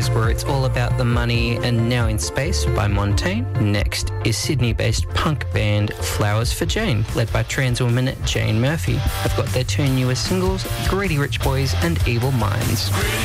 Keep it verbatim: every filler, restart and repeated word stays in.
shows where it's all about the money, and Now in Space by Montaigne. Next is Sydney-based punk band Flowers for Jane, led by trans woman Jane Murphy. I've got their two newest singles, Greedy Rich Boys and Evil Minds.